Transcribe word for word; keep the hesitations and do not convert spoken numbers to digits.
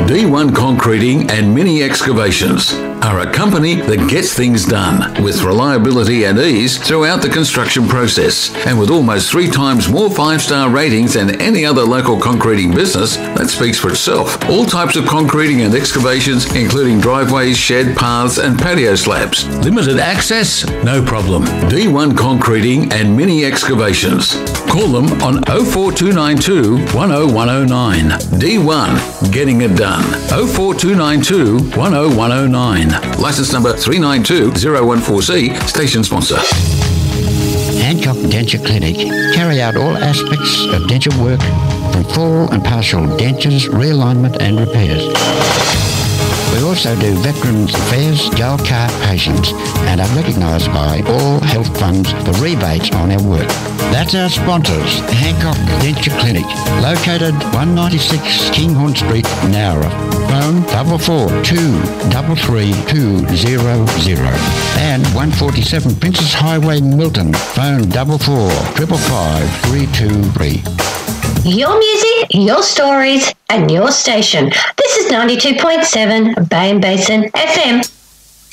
D one Concreting and Mini Excavations are a company that gets things done with reliability and ease throughout the construction process. And with almost three times more five-star ratings than any other local concreting business, that speaks for itself. All types of concreting and excavations, including driveways, shed, paths and patio slabs. Limited access? No problem. D one Concreting and Mini Excavations. Call them on oh four two nine two, one oh one oh nine. D one, getting it done. oh four two nine two, one oh one oh nine. License number three nine two zero one four C, station sponsor. Hancock Denture Clinic carry out all aspects of denture work, from full and partial dentures, realignment and repairs. We also do Veterans Affairs jail card patients and are recognised by all health funds for rebates on our work. That's our sponsors, Hancock Denture Clinic, located one ninety-six Kinghorn Street, Nowra. Phone double four two double three two zero zero and one forty-seven Princess Highway, Milton. Phone double four triple five three two three. Your music, your stories, and your station. This is ninety-two point seven Bay and Basin F M.